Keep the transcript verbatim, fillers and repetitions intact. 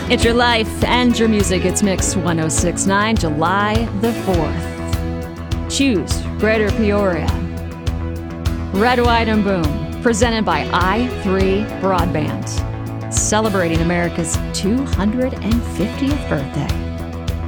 It's your life and your music. It's Mix ten sixty-nine, July the fourth. Choose Greater Peoria. Red, White, and Boom, presented by i three Broadband, celebrating America's two hundred fiftieth birthday.